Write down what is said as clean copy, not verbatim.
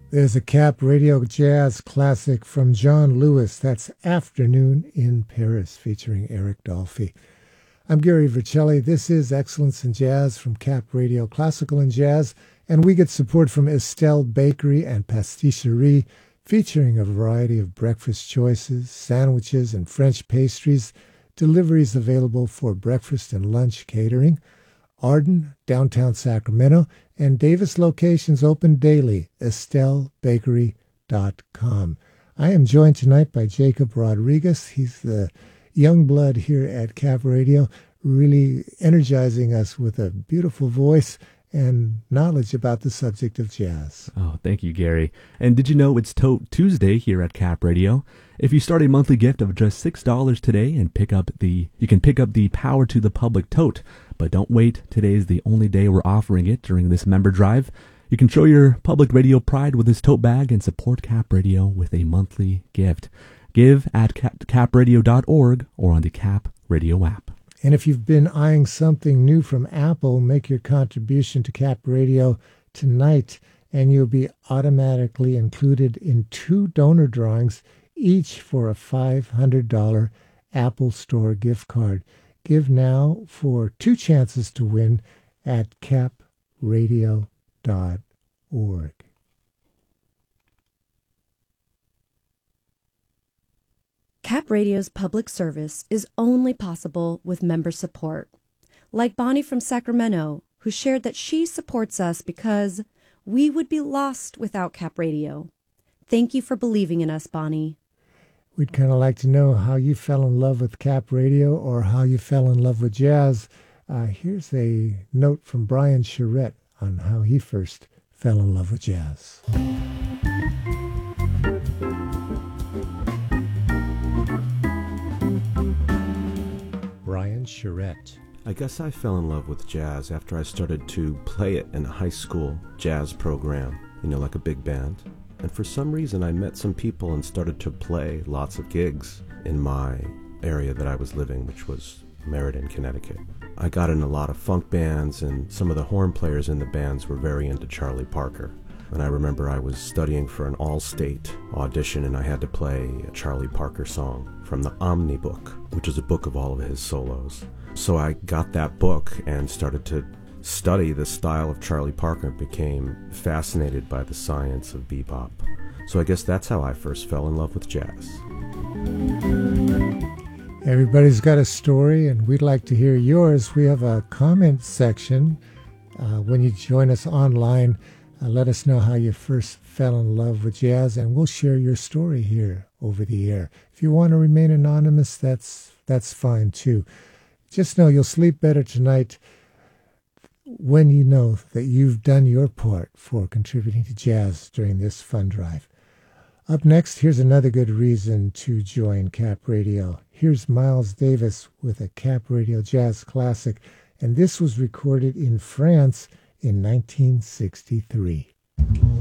There's a Cap Radio Jazz classic from John Lewis. That's Afternoon in Paris, featuring Eric Dolphy. I'm Gary Vercelli. This is Excellence in Jazz from Cap Radio Classical and Jazz, and we get support from Estelle Bakery and Pasticcerie, featuring a variety of breakfast choices, sandwiches, and French pastries. Deliveries available for breakfast and lunch catering. Arden, downtown Sacramento, and Davis locations open daily, estellebakery.com. I am joined tonight by Jacob Rodriguez. He's the young blood here at Cap Radio, really energizing us with a beautiful voice and knowledge about the subject of jazz. Oh, thank you, Gary. And did you know it's Tote Tuesday here at Cap Radio? If you start a monthly gift of just $6 today and you can pick up the Power to the Public tote. But don't wait, today is the only day we're offering it during this member drive. You can show your public radio pride with this tote bag and support Cap Radio with a monthly gift. Give at capradio.org or on the Cap Radio app. And if you've been eyeing something new from Apple, make your contribution to Cap Radio tonight, and you'll be automatically included in 2 donor drawings, each for a $500 Apple Store gift card. Give now for 2 chances to win at capradio.org. Cap Radio's public service is only possible with member support. Like Bonnie from Sacramento, who shared that she supports us because we would be lost without Cap Radio. Thank you for believing in us, Bonnie. We'd kind of like to know how you fell in love with Cap Radio or how you fell in love with jazz. Here's a note from Brian Charette on how he first fell in love with jazz. Brian Charette. I guess I fell in love with jazz after I started to play it in a high school jazz program, like a big band. And for some reason I met some people and started to play lots of gigs in my area that I was living, which was Meriden, Connecticut. I got in a lot of funk bands, and some of the horn players in the bands were very into Charlie Parker. And I remember I was studying for an all-state audition, and I had to play a Charlie Parker song from the Omni Book, which is a book of all of his solos. So I got that book and started to study the style of Charlie Parker, became fascinated by the science of bebop. So I guess that's how I first fell in love with jazz. Everybody's got a story, and we'd like to hear yours. We have a comment section. When you join us online, let us know how you first fell in love with jazz, and we'll share your story here over the air. If you want to remain anonymous, that's fine too. Just know you'll sleep better tonight when you know that you've done your part for contributing to jazz during this fund drive. Up next, here's another good reason to join Cap Radio. Here's Miles Davis with a Cap Radio Jazz classic, and this was recorded in France in 1963.